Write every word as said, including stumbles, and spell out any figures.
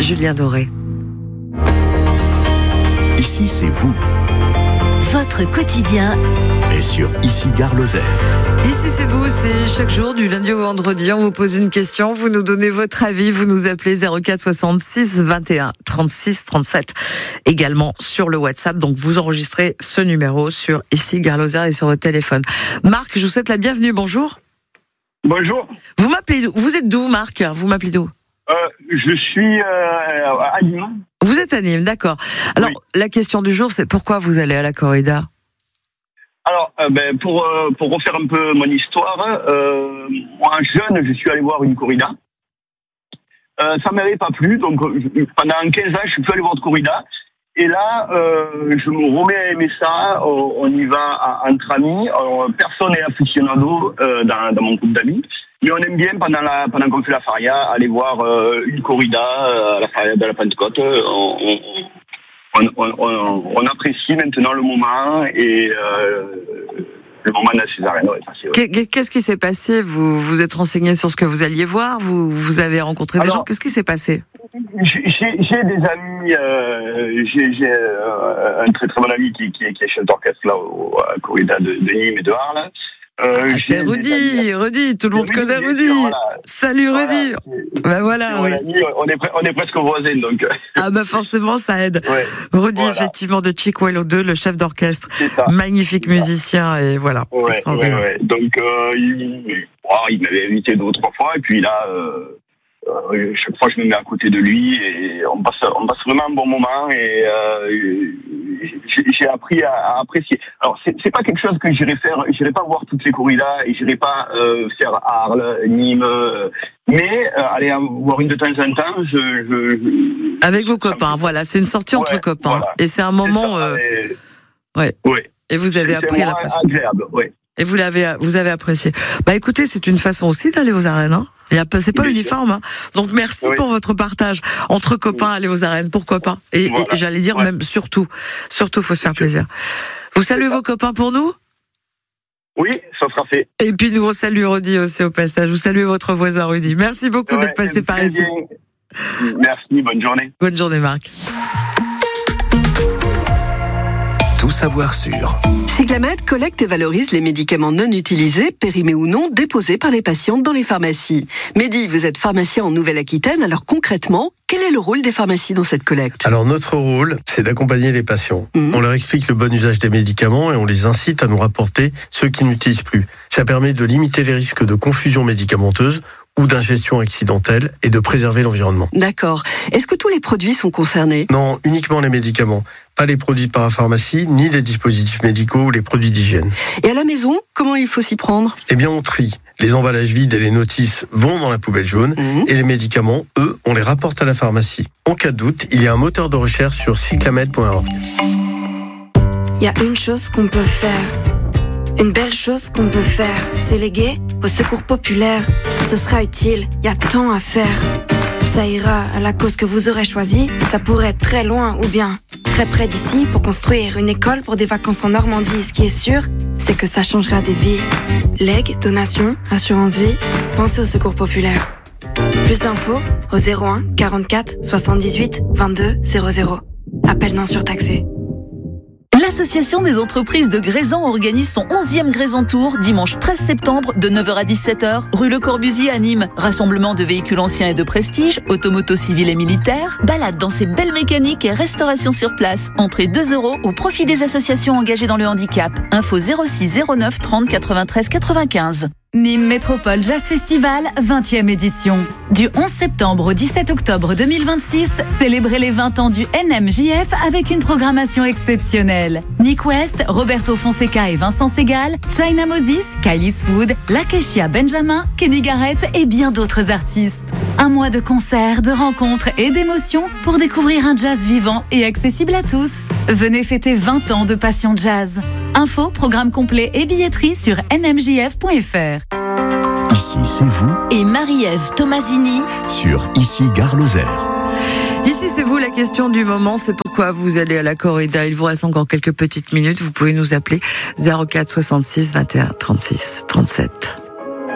Julien Doré. Ici, c'est vous. Votre quotidien Et sur Ici Gare Lozère. Ici c'est vous, c'est chaque jour du lundi au vendredi, on vous pose une question, vous nous donnez votre avis, vous nous appelez zéro quatre soixante-six vingt et un trente-six trente-sept. Également sur le WhatsApp, donc vous enregistrez ce numéro sur Ici Gare Lozère et sur votre téléphone. Marc, je vous souhaite la bienvenue, bonjour. Bonjour. Vous m'appelez d'où ? Vous êtes d'où, Marc ? Vous m'appelez d'où ? Euh, je suis euh, à Nîmes. Vous êtes à Nîmes, d'accord. Alors, oui. La question du jour, c'est pourquoi vous allez à la corrida ? Alors, euh, ben, pour, euh, pour refaire un peu mon histoire, euh, moi, jeune, je suis allé voir une corrida. Euh, ça ne m'avait pas plu, donc je, pendant quinze ans, je suis plus allé voir de corrida. Et là, euh, je me remets à aimer ça, on, on y va à, entre amis. Alors, personne n'est aficionado euh, dans, dans mon groupe d'amis. Mais on aime bien, pendant, la, pendant qu'on fait la faria, aller voir euh, une corrida euh, à la faria de la Pentecôte. On, on, on, on, on, on apprécie maintenant le moment et euh, le moment de la Césarine est passé. Ouais. Qu'est-ce qui s'est passé ? Vous vous êtes renseigné sur ce que vous alliez voir ? Vous, vous avez rencontré des Alors, gens ? Qu'est-ce qui s'est passé ? J'ai, j'ai des amis, euh, j'ai, j'ai euh, un très très bon ami qui, qui, qui est chef d'orchestre là au, à la corrida de, de Nîmes et de Arles. Euh, ah, c'est Rudy, Rudy, tout le monde connaît Rudy. Voilà. Salut Rudy. Voilà. Ben voilà, oui. Ami, on est on est presque voisins donc. Ah ben forcément ça aide. Ouais. Rudy voilà. Effectivement de Chicuelo deux, le chef d'orchestre, magnifique c'est musicien et voilà. Ouais, ouais, ouais. Donc euh, il, oh, il m'avait invité deux ou trois fois et puis là. Euh, Euh, chaque fois, je me mets à côté de lui et on passe, on passe vraiment un bon moment et euh, j'ai, j'ai appris à, à apprécier. Alors, c'est, c'est pas quelque chose que j'irai faire, j'irai pas voir toutes les corridas et j'irai pas euh, faire Arles, Nîmes, euh, mais euh, aller voir une de temps en temps. Je, je, je avec vos copains, me... voilà, c'est une sortie ouais, entre copains voilà. Et c'est un moment. C'est ça, euh... et... Ouais. ouais. Et vous avez c'est, appris c'est à l'apprécier. Agréable, ouais. Et vous l'avez, vous avez apprécié. Bah écoutez, c'est une façon aussi d'aller aux arènes. Hein. Il y a, c'est pas uniforme. Hein. Donc merci oui. pour votre partage. Entre copains, aller aux arènes, pourquoi pas. Et, voilà. et j'allais dire ouais. même surtout, surtout, faut se faire plaisir. Vous saluez vos copains pour nous ? Oui, ça sera fait. Et puis nous on salue Rudy aussi au passage. Vous saluez votre voisin Rudy. Merci beaucoup ouais, d'être passé par ici. Bien. Merci, bonne journée. Bonne journée Marc. Tout savoir sur. Cyclamed collecte et valorise les médicaments non utilisés, périmés ou non, déposés par les patientes dans les pharmacies. Mehdi, vous êtes pharmacien en Nouvelle-Aquitaine, alors concrètement, quel est le rôle des pharmacies dans cette collecte ? Alors notre rôle, c'est d'accompagner les patients. Mmh. On leur explique le bon usage des médicaments et on les incite à nous rapporter ceux qui n'utilisent plus. Ça permet de limiter les risques de confusion médicamenteuse ou d'ingestion accidentelle et de préserver l'environnement. D'accord. Est-ce que tous les produits sont concernés ? Non, uniquement les médicaments. Pas les produits de parapharmacie, ni les dispositifs médicaux ou les produits d'hygiène. Et à la maison, comment il faut s'y prendre ? Eh bien, on trie. Les emballages vides et les notices vont dans la poubelle jaune mmh. et les médicaments, eux, on les rapporte à la pharmacie. En cas de doute, il y a un moteur de recherche sur cyclamed point org. Il y a une chose qu'on peut faire. Une belle chose qu'on peut faire, c'est léguer au secours populaire. Ce sera utile, il y a tant à faire. Ça ira à la cause que vous aurez choisie. Ça pourrait être très loin ou bien très près d'ici pour construire une école pour des vacances en Normandie. Ce qui est sûr, c'est que ça changera des vies. Legs, donations, assurance vie, pensez au secours populaire. Plus d'infos au zéro un quarante-quatre soixante-dix-huit vingt-deux zéro zéro. Appel non surtaxé. L'Association des entreprises de Grésan organise son onzième Grésan Tour dimanche treize septembre de neuf heures à dix-sept heures, rue Le Corbusier à Nîmes. Rassemblement de véhicules anciens et de prestige, automoto civils et militaires, balade dans ses belles mécaniques et restauration sur place. Entrée deux euros au profit des associations engagées dans le handicap. Info zéro six zéro neuf trente quatre-vingt-treize quatre-vingt-quinze. Nîmes Métropole Jazz Festival, vingtième édition. Du onze septembre au dix-sept octobre deux mille vingt-six, célébrez les vingt ans du N M J F avec une programmation exceptionnelle. Nick West, Roberto Fonseca et Vincent Segal, China Moses, Kylie Swood, Lakeshia Benjamin, Kenny Garrett et bien d'autres artistes. Un mois de concerts, de rencontres et d'émotions pour découvrir un jazz vivant et accessible à tous. Venez fêter vingt ans de passion jazz. Info, programme complet et billetterie sur n m j f point f r. Ici, c'est vous. Et Marie-Ève Tomasini sur Ici Gare Lozère. Ici, c'est vous, la question du moment, c'est pourquoi vous allez à la corrida. Il vous reste encore quelques petites minutes. Vous pouvez nous appeler zéro quatre soixante-six vingt et un trente-six trente-sept.